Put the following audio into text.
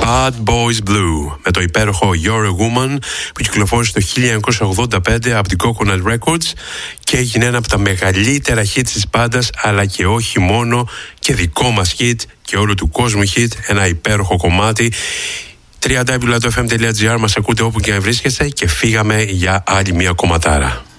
Bad Boys Blue με το υπέροχο You're a Woman που κυκλοφόρησε το 1985 από την Coconut Records και έγινε ένα από τα μεγαλύτερα hits της μπάντας, αλλά και όχι μόνο, και δικό μας hit και όλου του κόσμου hit, ένα υπέροχο κομμάτι. www.fm.gr, μας ακούτε όπου και αν βρίσκεστε και φύγαμε για άλλη μια κομματάρα.